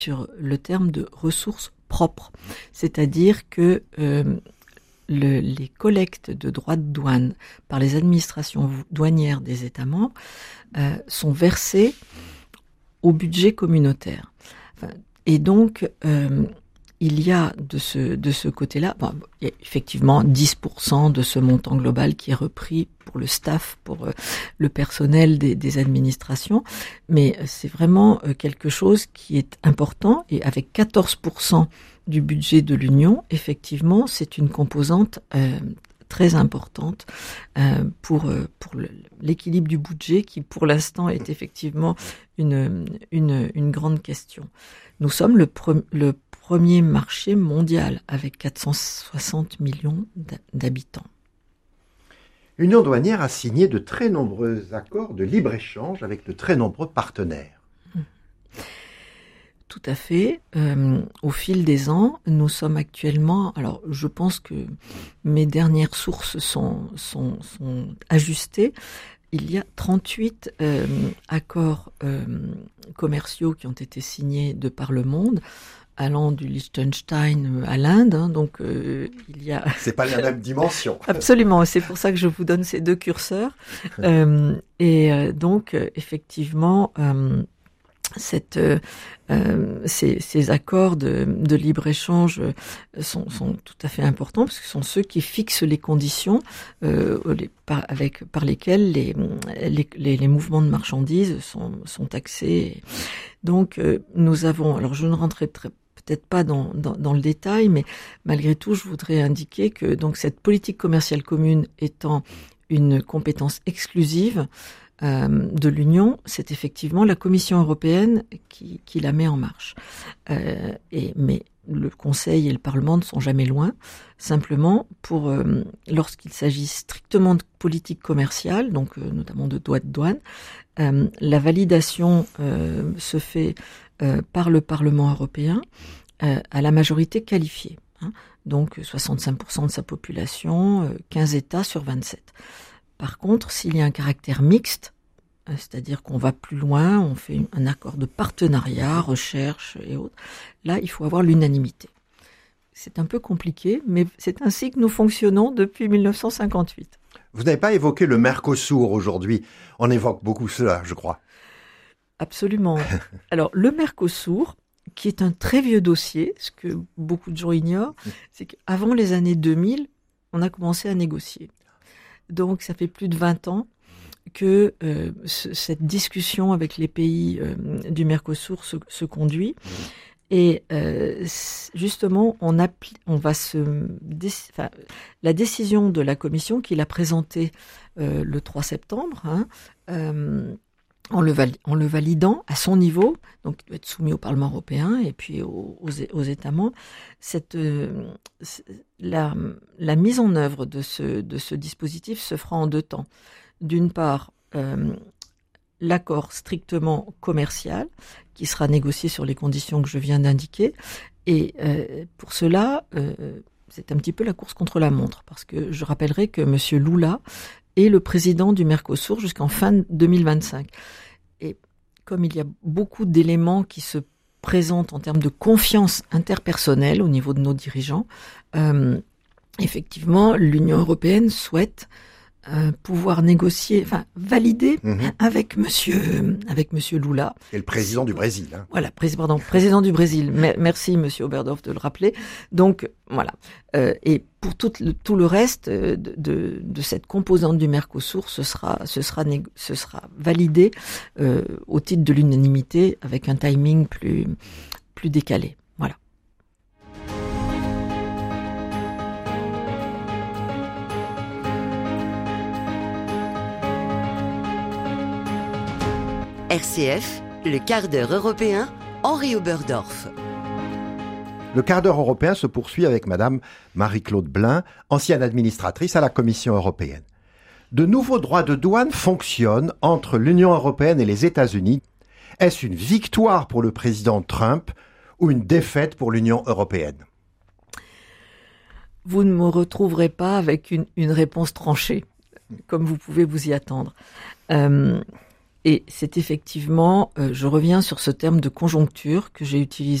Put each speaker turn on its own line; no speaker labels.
sur le terme de ressources propres, c'est-à-dire que les collectes de droits de douane par les administrations douanières des États membres sont versées au budget communautaire. Et donc, il y a de ce côté-là, il y a effectivement 10% de ce montant global qui est repris pour le staff, pour le personnel des administrations, mais c'est vraiment quelque chose qui est important, et avec 14% du budget de l'Union, effectivement, c'est une composante très importante pour l'équilibre du budget qui, pour l'instant, est effectivement une grande question. Nous sommes le premier marché mondial avec 460 millions d'habitants.
L'Union douanière a signé de très nombreux accords de libre-échange avec de très nombreux partenaires.
Tout à fait. Au fil des ans, nous sommes actuellement... Alors, je pense que mes dernières sources sont ajustées. Il y a 38 accords commerciaux qui ont été signés de par le monde, allant du Liechtenstein à l'Inde. Donc, il y a...
C'est pas la même dimension.
Absolument. C'est pour ça que je vous donne ces deux curseurs. Donc, effectivement... ces accords de libre-échange sont tout à fait importants parce que ce sont ceux qui fixent les conditions par lesquelles les mouvements de marchandises sont taxés. Donc nous avons, alors je ne rentrerai peut-être pas dans le détail, mais malgré tout je voudrais indiquer que donc cette politique commerciale commune étant une compétence exclusive de l'Union, c'est effectivement la Commission européenne qui la met en marche. Mais le Conseil et le Parlement ne sont jamais loin. Simplement, lorsqu'il s'agit strictement de politique commerciale, donc notamment de droits de douane, la validation se fait par le Parlement européen à la majorité qualifiée. Donc 65% de sa population, 15 États sur 27. Par contre, s'il y a un caractère mixte, c'est-à-dire qu'on va plus loin, on fait un accord de partenariat, recherche et autres, là, il faut avoir l'unanimité. C'est un peu compliqué, mais c'est ainsi que nous fonctionnons depuis 1958.
Vous n'avez pas évoqué le Mercosur aujourd'hui. On évoque beaucoup cela, je crois.
Absolument. Alors, le Mercosur, qui est un très vieux dossier, ce que beaucoup de gens ignorent, c'est qu'avant les années 2000, on a commencé à négocier. Donc, ça fait plus de 20 ans que cette discussion avec les pays du Mercosur se conduit. Et justement, la décision de la Commission qu'il a présentée le 3 septembre, en le validant à son niveau, donc il doit être soumis au Parlement européen et puis aux États membres, la mise en œuvre de ce dispositif se fera en deux temps. D'une part, l'accord strictement commercial qui sera négocié sur les conditions que je viens d'indiquer. Et pour cela, c'est un petit peu la course contre la montre, parce que je rappellerai que M. Lula est le président du Mercosur jusqu'en fin 2025. Et comme il y a beaucoup d'éléments qui se présentent en termes de confiance interpersonnelle au niveau de nos dirigeants, effectivement, l'Union européenne souhaite pouvoir négocier, valider avec Monsieur Lula.
Et le président du Brésil.
Voilà, président du Brésil. Merci Monsieur Oberdorf de le rappeler. Donc voilà. Et pour tout le reste de cette composante du Mercosur, ce sera validé au titre de l'unanimité avec un timing plus décalé. Voilà.
RCF, le quart d'heure européen, Henri Oberdorf.
Le quart d'heure européen se poursuit avec Madame Marie-Claude Blin, ancienne administratrice à la Commission européenne. De nouveaux droits de douane fonctionnent entre l'Union européenne et les États-Unis. Est-ce une victoire pour le président Trump ou une défaite pour l'Union européenne ?
Vous ne me retrouverez pas avec une réponse tranchée, comme vous pouvez vous y attendre. Et c'est effectivement, je reviens sur ce terme de conjoncture que j'ai utilisé